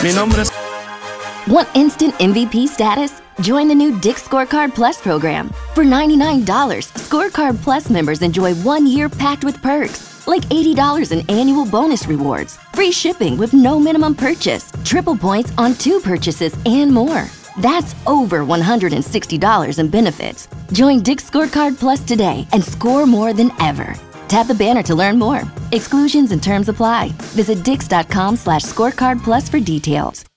Mi nombre es... Want instant MVP status? Join the new Dick's Scorecard Plus program. For $99, Scorecard Plus members enjoy 1 year packed with perks, like $80 in annual bonus rewards, free shipping with no minimum purchase, triple points on 2 purchases, and more. That's over $160 in benefits. Join Dick's Scorecard Plus today and score more than ever. Tap the banner to learn more. Exclusions and terms apply. Visit dix.com/scorecardplus for details.